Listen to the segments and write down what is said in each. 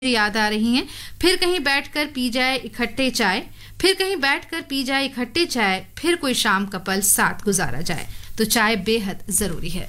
याद आ रही हैं। फिर कहीं बैठकर पी जाए इकट्ठे चाय, फिर कहीं बैठकर पी जाए इकट्ठे चाय, फिर कोई शाम का पल साथ गुजारा जाए। तो चाय बेहद जरूरी है।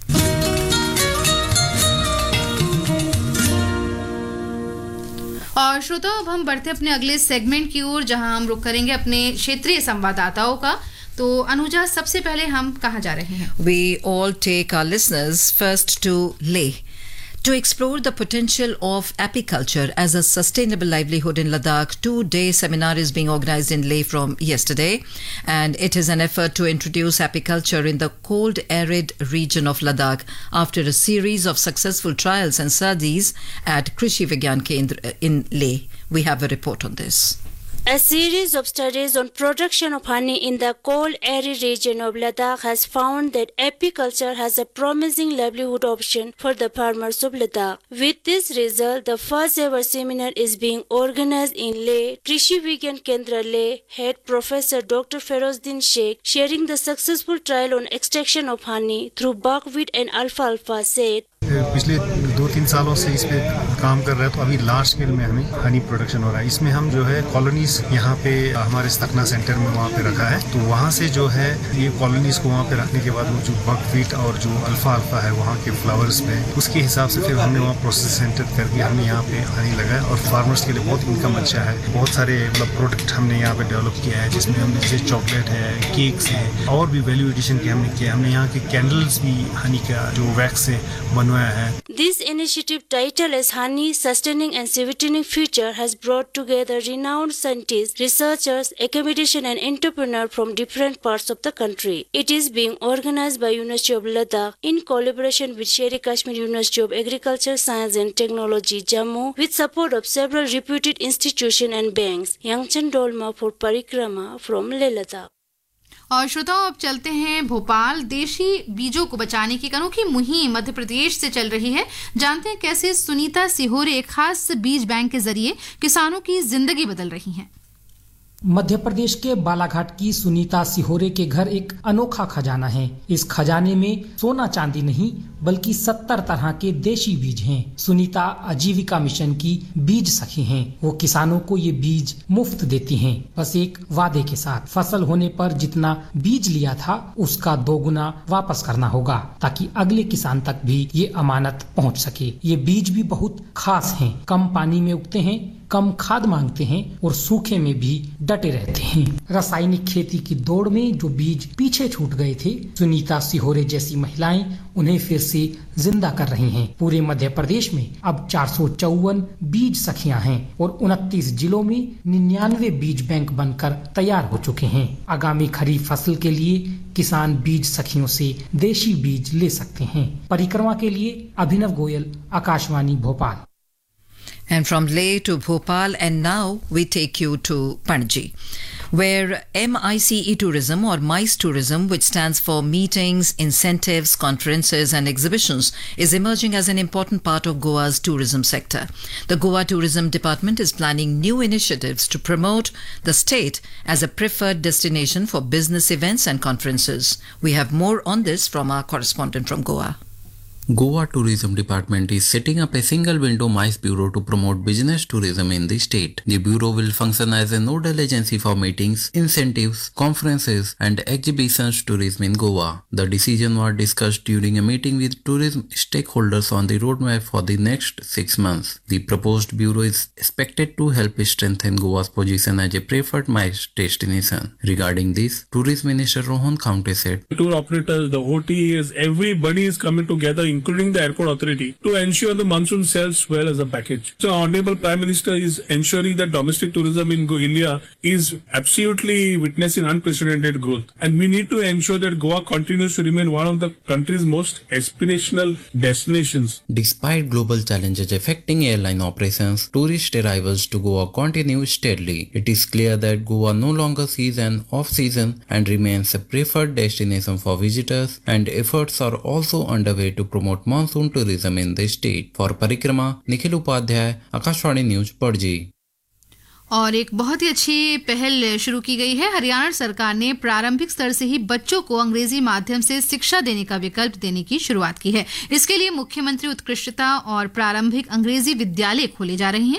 और श्रोताओ, अब हम बढ़ते अपने अगले सेगमेंट की ओर, जहां हम रुख करेंगे अपने क्षेत्रीय संवाददाताओं का। तो अनुजा, सबसे पहले हम कहाँ जा रहे हैं? We all take our listeners first to Leh to explore the potential of apiculture as a sustainable livelihood in Ladakh. Two-day seminar is being organized in Leh from yesterday, and it is an effort to introduce apiculture in the cold, arid region of Ladakh after a series of successful trials and studies at Krishi Vigyan Kendra in Leh. We have a report on this. A series of studies on production of honey in the cold, arid region of Ladakh has found that apiculture has a promising livelihood option for the farmers of Ladakh. With this result, the first ever seminar is being organized in Leh. Krishi Vigyan Kendra Leh head Professor Dr. Ferozdin Sheikh, sharing the successful trial on extraction of honey through buckwheat and alfalfa, said, पिछले 2-3 सालों से इस पे काम कर रहे हैं, तो अभी लार्ज स्केल में हमें हनी प्रोडक्शन हो रहा है। इसमें हम जो है कॉलोनीज यहाँ पे हमारे सतना सेंटर में वहाँ पे रखा है, तो वहाँ से जो है ये कॉलोनीज को वहाँ पे रखने के बाद वो जो बकवीट और जो अल्फा है वहाँ के फ्लावर्स में, उसके हिसाब से फिर हमने वहाँ प्रोसेस सेंटर करके हमने यहाँ पे हनी लगाया और फार्मर्स के लिए बहुत इनकम अच्छा है। बहुत सारे मतलब प्रोडक्ट हमने यहाँ पे डेवलप किया है, जिसमें हमने जैसे चॉकलेट है, केक्स है और भी वैल्यू एडिशन के हमने किया। हमने यहाँ के कैंडल्स भी हनी का जो वैक्स से बनवाया है। This initiative, titled as Honey Sustaining and Sweetening Future, has brought together renowned scientists, researchers, academicians and entrepreneurs from different parts of the country. It is being organized by University of Ladakh in collaboration with Sher-e Kashmir University of Agriculture, Science and Technology, Jammu, with support of several reputed institutions and banks. Yangchen Dolma for Parikrama from Leh, Ladakh. और श्रोताओं, अब चलते हैं भोपाल। देशी बीजों को बचाने की अनोखी मुहिम मध्य प्रदेश से चल रही है। जानते हैं कैसे सुनीता सिहोरे एक खास बीज बैंक के जरिए किसानों की जिंदगी बदल रही हैं। मध्य प्रदेश के बालाघाट की सुनीता सिहोरे के घर एक अनोखा खजाना है। इस खजाने में सोना चांदी नहीं बल्कि 70 तरह के देशी बीज हैं। सुनीता आजीविका मिशन की बीज सखी हैं। वो किसानों को ये बीज मुफ्त देती हैं, बस एक वादे के साथ। फसल होने पर जितना बीज लिया था उसका 2 गुना वापस करना होगा, ताकि अगले किसान तक भी ये अमानत पहुंच सके। ये बीज भी बहुत खास हैं, कम पानी में उगते हैं, कम खाद मांगते हैं और सूखे में भी डटे रहते हैं। रासायनिक खेती की दौड़ में जो बीज पीछे छूट गए थे, सुनीता सिहोरे जैसी महिलाएं उन्हें फिर से जिंदा कर रही हैं। पूरे मध्य प्रदेश में अब 454 बीज सखियां हैं और 29 जिलों में 99 बीज बैंक बनकर तैयार हो चुके हैं। आगामी खरीफ फसल के लिए किसान बीज सखियों से देशी बीज ले सकते हैं। परिक्रमा के लिए Abhinav Goyal, Akashvani Bhopal. And from Leh to Bhopal, and now we take you to Panaji, where MICE tourism or MICE tourism, which stands for meetings, incentives, conferences and exhibitions, is emerging as an important part of Goa's tourism sector. The Goa Tourism Department is planning new initiatives to promote the state as a preferred destination for business events and conferences. We have more on this from our correspondent from Goa. Goa Tourism Department is setting up a single window MICE bureau to promote business tourism in the state. The bureau will function as a nodal agency for meetings, incentives, conferences and exhibitions tourism in Goa. The decision was discussed during a meeting with tourism stakeholders on the roadmap for the next 6 months. The proposed bureau is expected to help strengthen Goa's position as a preferred MICE destination. Regarding this, Tourism Minister Rohan Khaunte said, "Tour operators, the OTAs, everybody is coming together, including the airport authority, to ensure the monsoon sells well as a package." So Honorable Prime Minister is ensuring that domestic tourism in India is absolutely witnessing unprecedented growth. And we need to ensure that Goa continues to remain one of the country's most aspirational destinations. Despite global challenges affecting airline operations, tourist arrivals to Goa continue steadily. It is clear that Goa no longer sees an off-season and remains a preferred destination for visitors, and efforts are also underway to promote monsoon tourism in the state. For Parikrama, Nikhil Upadhyay, Akashvani News, Panaji. और एक बहुत ही अच्छी पहल शुरू की गई है। हरियाणा सरकार ने प्रारंभिक स्तर से ही बच्चों को अंग्रेजी माध्यम से शिक्षा देने का विकल्प देने की शुरुआत की है। इसके लिए मुख्यमंत्री उत्कृष्टता और प्रारंभिक अंग्रेजी विद्यालय खोले जा रहे हैं।